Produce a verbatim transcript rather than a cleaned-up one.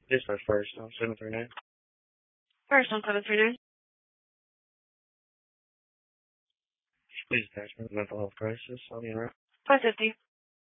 This my first on seven three nine. First on seven three nine. Please attach me mental health crisis on the internet. five fifty.